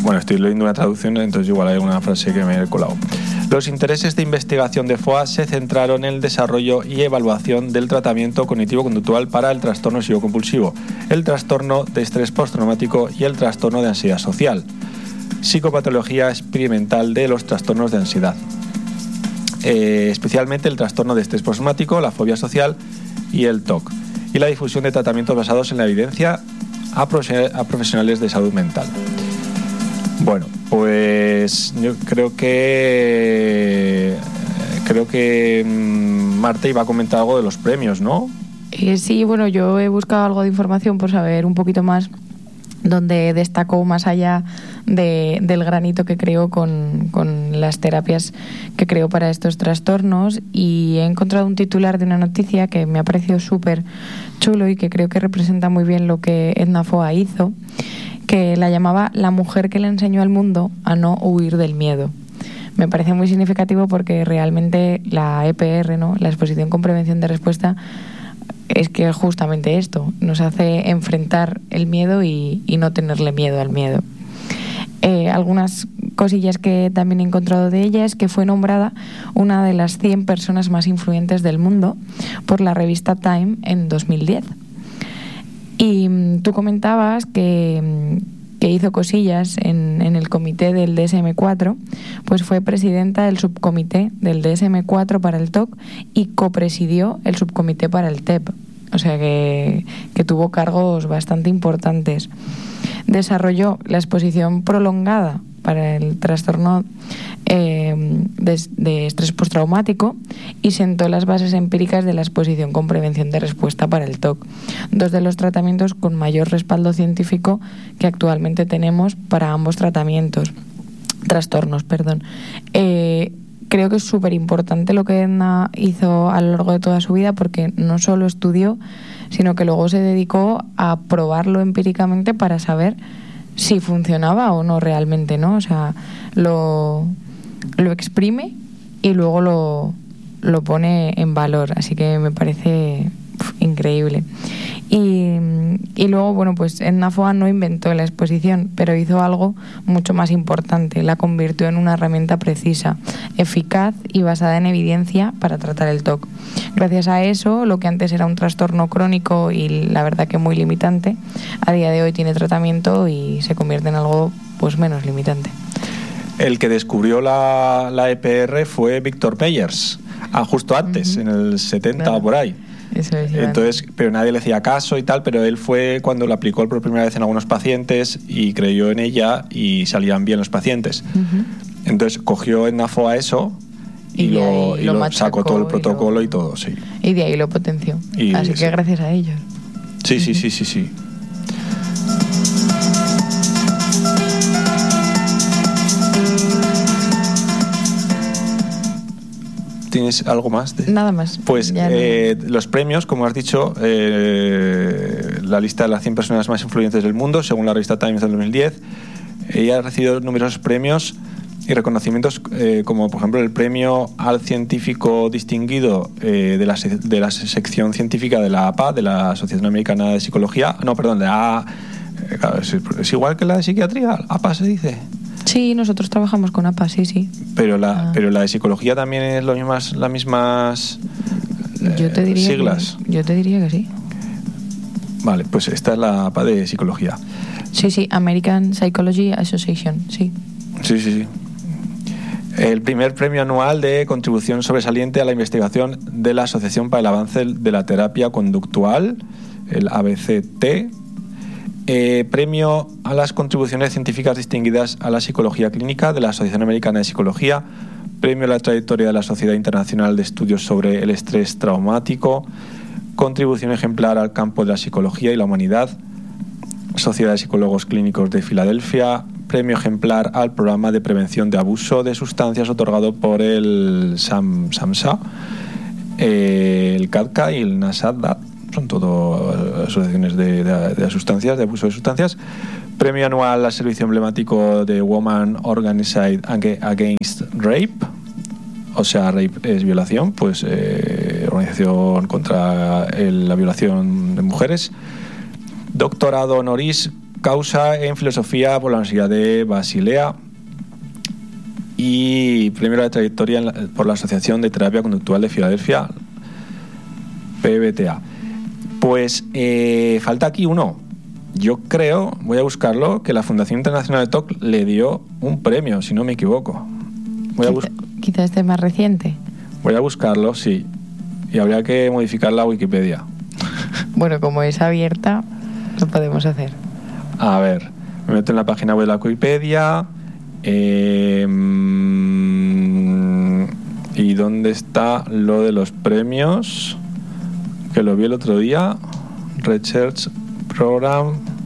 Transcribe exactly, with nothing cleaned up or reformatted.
bueno, estoy leyendo una traducción, entonces igual hay alguna frase que me he colado. Los intereses de investigación de Foa se centraron en el desarrollo y evaluación del tratamiento cognitivo-conductual para el trastorno obsesivo-compulsivo, el trastorno de estrés postraumático y el trastorno de ansiedad social. Psicopatología experimental de los trastornos de ansiedad, eh, especialmente el trastorno de estrés postraumático, la fobia social y el T O C, y la difusión de tratamientos basados en la evidencia a, profe- a profesionales de salud mental. Bueno, pues yo creo que creo que Marta iba a comentar algo de los premios, ¿no? Eh, sí, bueno, yo he buscado algo de información por saber un poquito más, donde destacó más allá de, del granito que creó con, con las terapias que creó para estos trastornos, y he encontrado un titular de una noticia que me ha parecido súper chulo y que creo que representa muy bien lo que Edna Foa hizo, que la llamaba la mujer que le enseñó al mundo a no huir del miedo. Me parece muy significativo porque realmente la E P R, ¿no?, la exposición con prevención de respuesta, es que justamente esto nos hace enfrentar el miedo y, y no tenerle miedo al miedo. Eh, algunas cosillas que también he encontrado de ella es que fue nombrada una de las cien personas más influyentes del mundo por la revista Time en dos mil diez. Y tú comentabas que, que hizo cosillas en, en el comité del D S M cuatro, pues fue presidenta del subcomité del D S M cuatro para el T O C y copresidió el subcomité para el T E P. O sea que, que tuvo cargos bastante importantes. Desarrolló la exposición prolongada para el trastorno eh, de, de estrés postraumático y sentó las bases empíricas de la exposición con prevención de respuesta para el T O C, dos de los tratamientos con mayor respaldo científico que actualmente tenemos para ambos tratamientos, trastornos, perdón. Eh, creo que es súper importante lo que Edna hizo a lo largo de toda su vida, porque no solo estudió, sino que luego se dedicó a probarlo empíricamente para saber si funcionaba o no realmente, ¿no? O sea, lo, lo exprime y luego lo, lo pone en valor. Así que me parece pf, increíble. Y, y luego, bueno, pues Edna Foa no inventó la exposición, pero hizo algo mucho más importante. La convirtió en una herramienta precisa, eficaz y basada en evidencia para tratar el T O C. Gracias a eso, lo que antes era un trastorno crónico y la verdad que muy limitante, a día de hoy tiene tratamiento y se convierte en algo pues menos limitante. El que descubrió la, la E P R fue Victor Meyers, ah, justo antes, uh-huh. en el setenta, claro, por ahí. Eso es, entonces, pero nadie le hacía caso y tal, pero él fue cuando lo aplicó por primera vez en algunos pacientes y creyó en ella y salían bien los pacientes. Uh-huh. Entonces cogió Edna Foa eso y, y lo, y lo, lo sacó todo el protocolo y, lo, y todo, sí. Y de ahí lo potenció. Y, Así que sí. gracias a ellos. Sí, uh-huh. sí, sí, sí, sí. ¿Tienes algo más? De... Nada más. Pues eh, no. Los premios, como has dicho, eh, la lista de las cien personas más influyentes del mundo, según la revista Times del dos mil diez. Ella ha recibido numerosos premios y reconocimientos, eh, como por ejemplo el premio al científico distinguido eh, de, la, de la sección científica de la A P A, de la Asociación Americana de Psicología. No, perdón, de la eh, claro, es, es igual que la de psiquiatría, A P A se dice. Sí, nosotros trabajamos con A P A, sí, sí. Pero la, ah. pero la de psicología también es lo mismas, las mismas eh, yo te diría siglas. Que, yo te diría que sí. Vale, pues esta es la A P A de psicología. Sí, sí, American Psychology Association, sí. Sí, sí, sí. El primer premio anual de contribución sobresaliente a la investigación de la Asociación para el Avance de la Terapia Conductual, el A B C T. Eh, premio a las contribuciones científicas distinguidas a la psicología clínica de la Asociación Americana de Psicología, premio a la trayectoria de la Sociedad Internacional de Estudios sobre el Estrés Traumático, contribución ejemplar al campo de la psicología y la humanidad, Sociedad de Psicólogos Clínicos de Filadelfia, premio ejemplar al programa de prevención de abuso de sustancias otorgado por el SAM, SAMSA, eh, el C A D C A y el NASADA. Son todo asociaciones de, de, de sustancias, de abuso de sustancias. Premio anual al servicio emblemático de Women Organized Against Rape, o sea, rape es violación, pues eh, organización contra el, la violación de mujeres. Doctorado honoris causa en filosofía por la Universidad de Basilea y premio a la trayectoria en la, por la Asociación de Terapia Conductual de Filadelfia, P B T A. Pues eh, falta aquí uno. Yo creo, voy a buscarlo, que la Fundación Internacional de T O C le dio un premio, si no me equivoco. Voy a Quizá, quizá este más reciente. Voy a buscarlo, sí. Y habría que modificar la Wikipedia. Bueno, como es abierta, lo podemos hacer. A ver, me meto en la página web de la Wikipedia. Eh, ¿Y dónde está lo de los premios? Que lo vi el otro día. Research Program.